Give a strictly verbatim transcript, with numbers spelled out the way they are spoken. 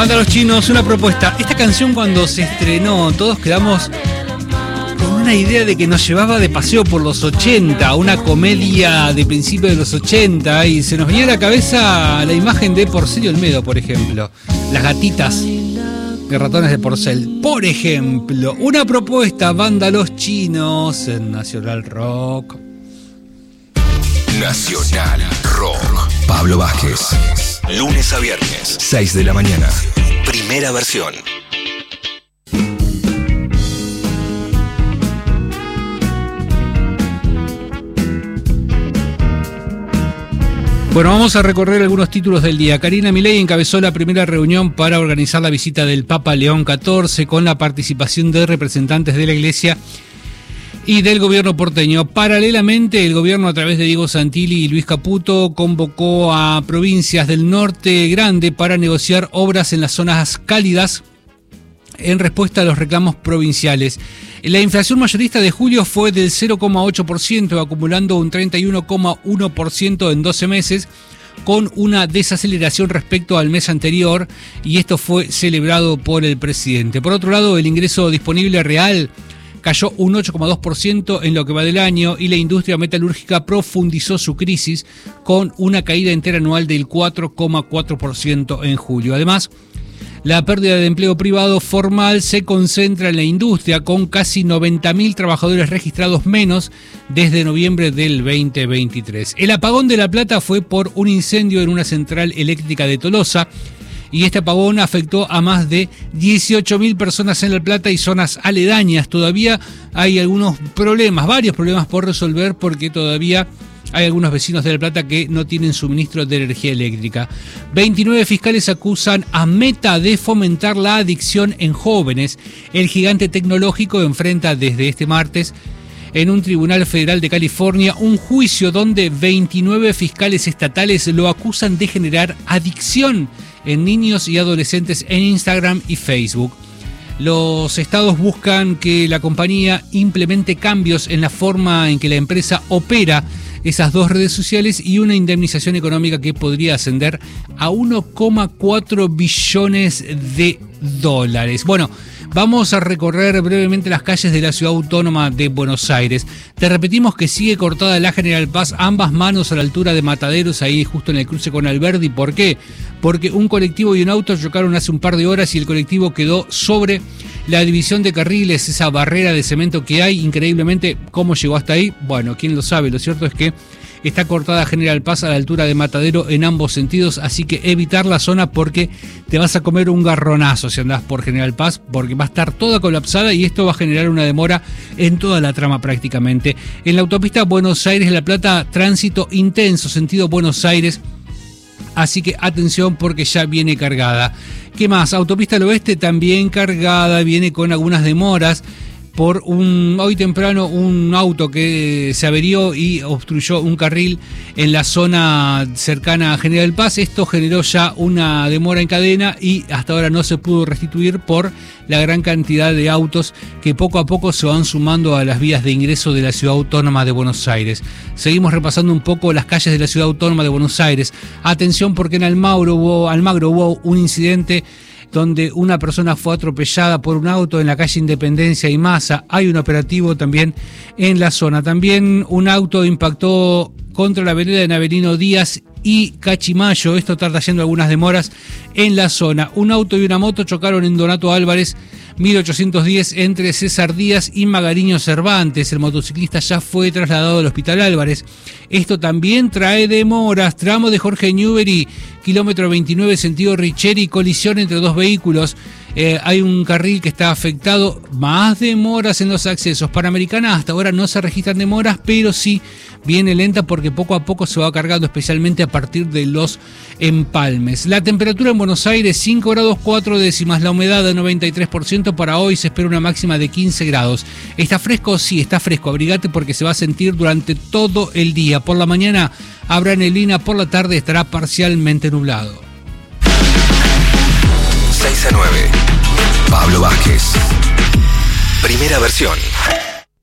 Banda Los Chinos, una propuesta. Esta canción cuando se estrenó, todos quedamos con una idea de que nos llevaba de paseo por los ochenta, una comedia de principios de los ochenta, y se nos venía a la cabeza la imagen de Porcel y Olmedo, por ejemplo. Las gatitas de ratones de Porcel. Por ejemplo, una propuesta, Banda Los Chinos en Nacional Rock. Nacional Rock. Pablo Vázquez. Lunes a viernes, seis de la mañana. Primera versión. Bueno, vamos a recorrer algunos títulos del día. Karina Milei encabezó la primera reunión para organizar la visita del Papa León catorce con la participación de representantes de la Iglesia y del gobierno porteño. Paralelamente, el gobierno, a través de Diego Santilli y Luis Caputo, convocó a provincias del norte grande para negociar obras en las zonas cálidas en respuesta a los reclamos provinciales. La inflación mayorista de julio fue del cero coma ocho por ciento, acumulando un treinta y uno coma uno por ciento en doce meses, con una desaceleración respecto al mes anterior, y esto fue celebrado por el presidente. Por otro lado, el ingreso disponible real cayó un ocho coma dos por ciento en lo que va del año, y la industria metalúrgica profundizó su crisis con una caída interanual del cuatro coma cuatro por ciento en julio. Además, la pérdida de empleo privado formal se concentra en la industria, con casi noventa mil trabajadores registrados menos desde noviembre del veinte veintitrés. El apagón de La Plata fue por un incendio en una central eléctrica de Tolosa, y este apagón afectó a más de dieciocho mil personas en La Plata y zonas aledañas. Todavía hay algunos problemas, varios problemas por resolver, porque todavía hay algunos vecinos de La Plata que no tienen suministro de energía eléctrica. veintinueve fiscales acusan a Meta de fomentar la adicción en jóvenes. El gigante tecnológico enfrenta desde este martes en un tribunal federal de California un juicio donde veintinueve fiscales estatales lo acusan de generar adicción en niños y adolescentes en Instagram y Facebook. Los estados buscan que la compañía implemente cambios en la forma en que la empresa opera esas dos redes sociales y una indemnización económica que podría ascender a uno coma cuatro billones de dólares. Bueno, vamos a recorrer brevemente las calles de la ciudad autónoma de Buenos Aires. Te repetimos que sigue cortada la General Paz, ambas manos a la altura de Mataderos, ahí justo en el cruce con Alberdi. ¿Por qué? Porque un colectivo y un auto chocaron hace un par de horas y el colectivo quedó sobre la división de carriles, esa barrera de cemento que hay. Increíblemente, ¿cómo llegó hasta ahí? Bueno, quién lo sabe. Lo cierto es que está cortada General Paz a la altura de Matadero en ambos sentidos, así que evitar la zona porque te vas a comer un garronazo si andás por General Paz, porque va a estar toda colapsada y esto va a generar una demora en toda la trama prácticamente. En la autopista Buenos Aires-La Plata, tránsito intenso, sentido Buenos Aires, así que atención porque ya viene cargada. ¿Qué más? Autopista al Oeste también cargada, viene con algunas demoras por un hoy temprano un auto que se averió y obstruyó un carril en la zona cercana a General Paz. Esto generó ya una demora en cadena y hasta ahora no se pudo restituir por la gran cantidad de autos que poco a poco se van sumando a las vías de ingreso de la ciudad autónoma de Buenos Aires. Seguimos repasando un poco las calles de la ciudad autónoma de Buenos Aires. Atención porque en Almagro hubo, Almagro hubo un incidente donde una persona fue atropellada por un auto en la calle Independencia y Maza. Hay un operativo también en la zona. También un auto impactó contra la vereda de Navelino Díaz y Cachimayo. Esto está trayendo algunas demoras en la zona. Un auto y una moto chocaron en Donato Álvarez mil ochocientos diez entre César Díaz y Magariño Cervantes. El motociclista ya fue trasladado al Hospital Álvarez. Esto también trae demoras. Tramo de Jorge Newbery, kilómetro veintinueve, sentido Richeri, colisión entre dos vehículos. Eh, hay un carril que está afectado. Más demoras en los accesos. Panamericana hasta ahora no se registran demoras, pero sí viene lenta porque poco a poco se va cargando, especialmente a partir de los empalmes. La temperatura en Buenos Aires, cinco grados cuatro décimas, la humedad de noventa y tres por ciento. Para hoy se espera una máxima de quince grados. ¿Está fresco? Sí, está fresco. Abrigate porque se va a sentir durante todo el día. Por la mañana habrá neblina, por la tarde estará parcialmente nublado. seis a nueve. Pablo Vázquez. Primera versión.